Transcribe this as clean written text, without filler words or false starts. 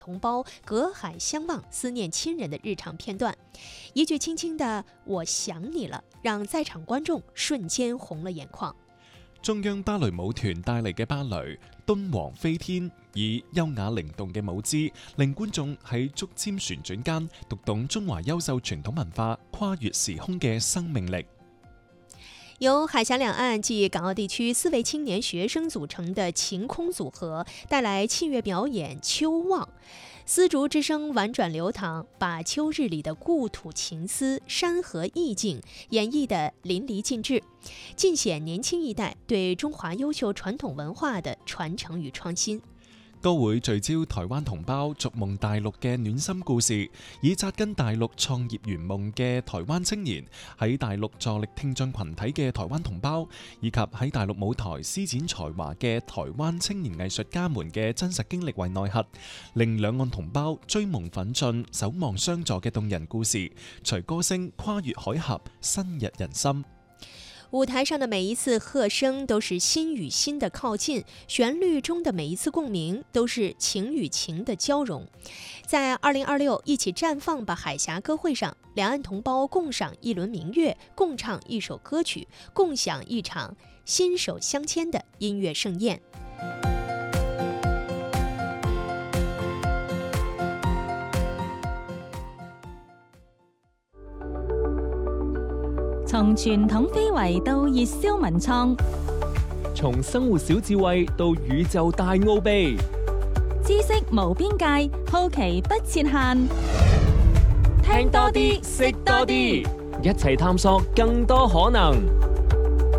同胞隔海相望、思念親人的日常片段。一句輕輕的我想你了，讓在場觀眾瞬間紅了眼眶。 中央芭蕾舞團帶嚟嘅芭蕾敦煌飛天，以優雅靈動嘅舞姿，令觀眾喺竹籤旋轉間讀懂中華優秀傳統文化跨越時空嘅生命力。 由海峽兩岸及港澳地區4位青年學生組成的晴空組合帶來器樂表演《秋望》，絲竹之聲婉轉流淌，把秋日裡的故土情思、山河意境演繹得淋漓盡致，盡顯年輕一代對中華優秀傳統文化的傳承與創新。 歌會聚焦台灣同胞逐夢大陸嘅暖心故事，以扎根大陸創業圓夢嘅台灣青年，喺大陸助力聽障群體嘅台灣同胞，以及喺大陸舞台施展才華嘅台灣青年藝術家們嘅真實經歷為內核，令兩岸同胞追夢奮進、守望相助嘅動人故事，隨歌聲跨越海峽，深入人心。 舞台上的每一次和聲都是心與心的靠近，旋律中的每一次共鳴都是情與情的交融。在2026一起綻放吧海峽歌會上，兩岸同胞共賞一輪明月，共唱一首歌曲，共享一場心手相牽的音樂盛宴。 從傳統非遺到熱銷文創， 從生活小智慧到宇宙大奧秘， 知識無邊界，好奇不設限。 聽多啲，識多啲，一齊探索更多可能。